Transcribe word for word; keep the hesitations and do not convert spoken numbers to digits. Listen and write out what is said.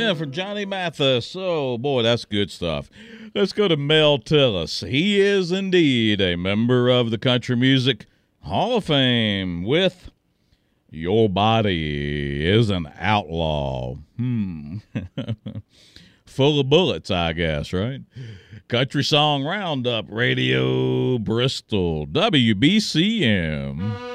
Yeah, from Johnny Mathis. Oh, boy, that's good stuff. Let's go to Mel Tillis. He is indeed a member of the Country Music Hall of Fame with Your Body is an Outlaw. Hmm. Full of bullets, I guess, right? Country Song Roundup, Radio Bristol, W B C M.